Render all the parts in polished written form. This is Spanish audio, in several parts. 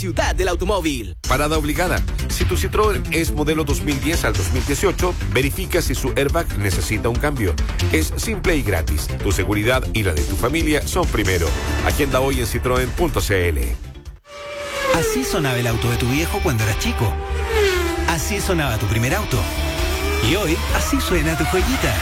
Ciudad del Automóvil. Parada obligada. Si tu Citroën es modelo 2010 al 2018, verifica si su airbag necesita un cambio. Es simple y gratis. Tu seguridad y la de tu familia son primero. Agenda hoy en citroen.cl. Así sonaba el auto de tu viejo cuando eras chico. Así sonaba tu primer auto. Y hoy, así suena tu joyita.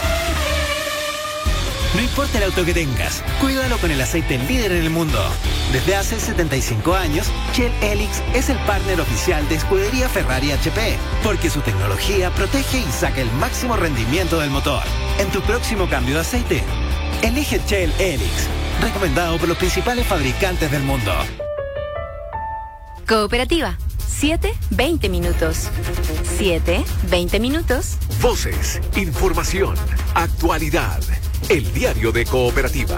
No importa el auto que tengas, cuídalo con el aceite líder en el mundo. Desde hace 75 años, Shell Helix es el partner oficial de Escudería Ferrari HP, porque su tecnología protege y saca el máximo rendimiento del motor. En tu próximo cambio de aceite, elige Shell Helix, recomendado por los principales fabricantes del mundo. Cooperativa. 7-20 minutos. 7-20 minutos. Voces, información, actualidad. El diario de Cooperativa.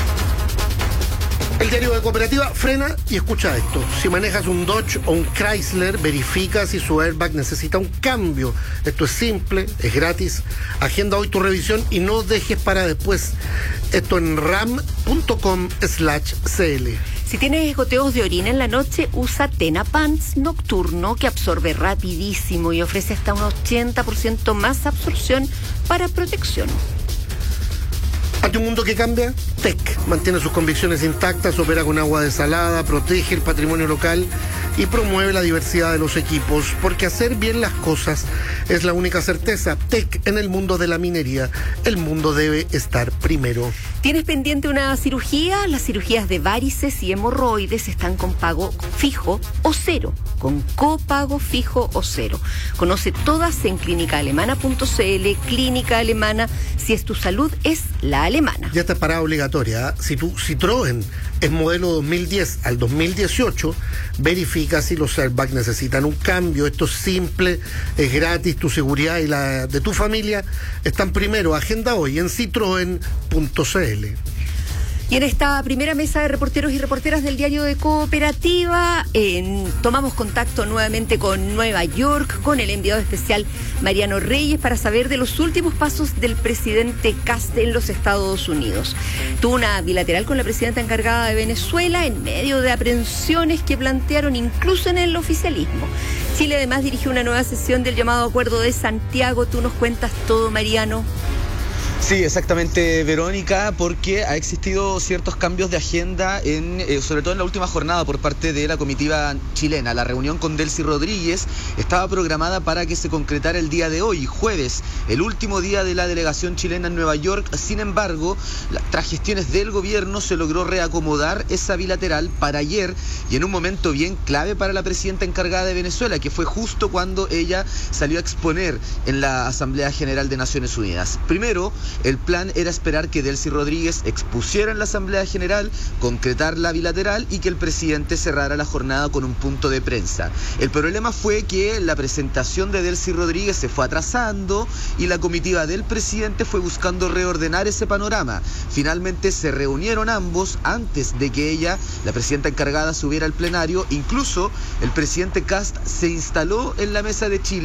El diario de Cooperativa frena y escucha esto. Si manejas un Dodge o un Chrysler, verifica si su airbag necesita un cambio. Esto es simple, es gratis. Agenda hoy tu revisión y no dejes para después. Esto en ram.com/cl. Si tienes goteos de orina en la noche, usa Tena Pants Nocturno, que absorbe rapidísimo y ofrece hasta un 80% más absorción para protección. Ante un mundo que cambia, TEC mantiene sus convicciones intactas, opera con agua desalada, protege el patrimonio local y promueve la diversidad de los equipos, porque hacer bien las cosas es la única certeza. TEC en el mundo de la minería, el mundo debe estar primero. ¿Tienes pendiente una cirugía? Las cirugías de varices y hemorroides están con pago fijo o cero, con copago fijo o cero. Conoce todas en clínicaalemana.cl. Clínica Alemana, si es tu salud, es la alemana. Ya está parada obligatoria. Si tu Citroën es modelo 2010 al 2018, verifica si los airbags necesitan un cambio. Esto es simple, es gratis. Tu seguridad y la de tu familia están primero. Agenda hoy en citroen.cl. Y en esta primera mesa de reporteros y reporteras del diario de Cooperativa, tomamos contacto nuevamente con Nueva York, con el enviado especial Mariano Reyes, para saber de los últimos pasos del presidente Kast en los Estados Unidos. Tuvo una bilateral con la presidenta encargada de Venezuela en medio de aprehensiones que plantearon incluso en el oficialismo. Chile además dirigió una nueva sesión del llamado Acuerdo de Santiago. Tú nos cuentas todo, Mariano. Sí, exactamente, Verónica, porque ha existido ciertos cambios de agenda, sobre todo en la última jornada por parte de la comitiva chilena. La reunión con Delcy Rodríguez estaba programada para que se concretara el día de hoy, jueves, el último día de la delegación chilena en Nueva York. Sin embargo, tras gestiones del gobierno se logró reacomodar esa bilateral para ayer y en un momento bien clave para la presidenta encargada de Venezuela, que fue justo cuando ella salió a exponer en la Asamblea General de Naciones Unidas. Primero, el plan era esperar que Delcy Rodríguez expusiera en la Asamblea General, concretar la bilateral y que el presidente cerrara la jornada con un punto de prensa. El problema fue que la presentación de Delcy Rodríguez se fue atrasando y la comitiva del presidente fue buscando reordenar ese panorama. Finalmente se reunieron ambos antes de que ella, la presidenta encargada, subiera al plenario. Incluso el presidente Kast se instaló en la mesa de Chile